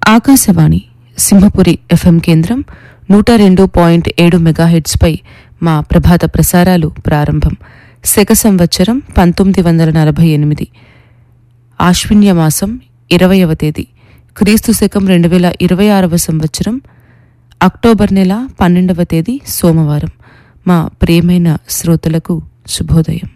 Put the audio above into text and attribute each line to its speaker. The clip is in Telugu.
Speaker 1: ఆకాశవాణి సింహపురి ఎఫ్ఎం కేంద్రం 102.7 మెగాహెర్ట్జ్పై మా ప్రభాత ప్రసారాలు ప్రారంభం. శక సంవత్సరం 1948 ఆశ్విన్య మాసం 20వ తేదీ, క్రీస్తు శకం 2026 సంవత్సరం అక్టోబర్ నెల 12వ తేదీ సోమవారం. మా ప్రియమైన శ్రోతలకు శుభోదయం.